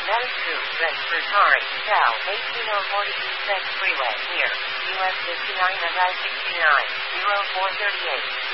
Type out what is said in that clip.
That is true. That's for sorry. Cal, 18040 East Freeway, near US 59 and I-69, 0438.